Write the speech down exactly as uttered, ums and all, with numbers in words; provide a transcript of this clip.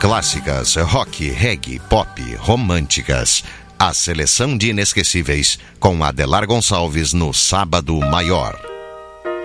clássicas, rock, reggae, pop, românticas. A seleção de inesquecíveis com Adelar Gonçalves no Sábado Maior.